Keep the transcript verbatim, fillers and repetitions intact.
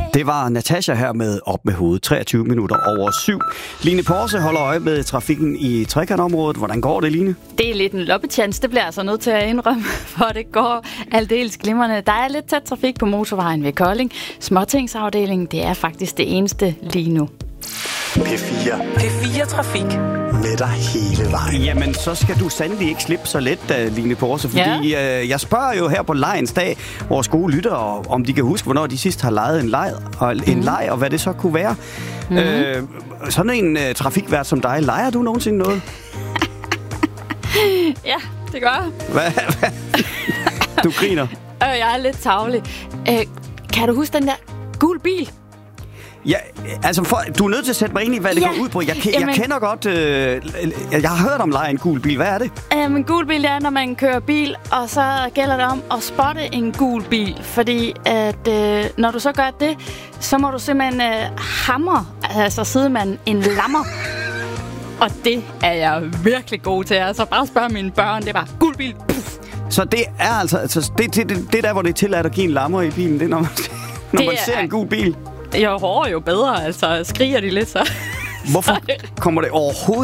Det var Natasha her med Op med hovedet, treogtyve minutter over syv. Line Porse holder øje med trafikken i trekantområdet. Hvordan går det, Line? Det er lidt en loppetjans, det bliver altså nødt til at indrømme, for det går aldeles glimrende. Der er lidt tæt trafik på motorvejen ved Kolding. Småtingsafdelingen, det er faktisk det eneste lige nu. P fire. P fire Trafik. Med dig hele vejen. Jamen, så skal du sandelig ikke slippe så let, uh, Line Porse, fordi ja. øh, jeg spørger jo her på Lejens dag vores gode lyttere, om de kan huske, hvornår de sidst har lejet en leg, og, mm. en leg, og hvad det så kunne være. Mm. Øh, sådan en uh, trafikvært som dig, leger du nogensinde noget? Ja, det gør jeg. Hvad? Hvad? Du griner. Øh, jeg er lidt tarvelig. Øh, kan du huske den der gul bil? Ja, altså, for, du er nødt til at sætte mig ind i, hvad det ja. går ud på. Jeg, jeg Jamen, kender godt... Øh, jeg har hørt om lege en gul bil. Hvad er det? Øh, en gul bil, det er, når man kører bil, og så gælder det om at spotte en gul bil. Fordi at øh, når du så gør det, så må du simpelthen øh, hamre, altså sidemanden, en lammer. Og det er jeg virkelig god til. Altså bare spørge mine børn, det var gul bil. Puff. Så det er altså... altså det, det, det, det der, hvor det er tilladt at give en lammer i bilen, det er, når man, når det man ser er, en gul bil. Jo hårdere, jo bedre. Altså skriger de lidt, så... Hvorfor kommer det overhovedet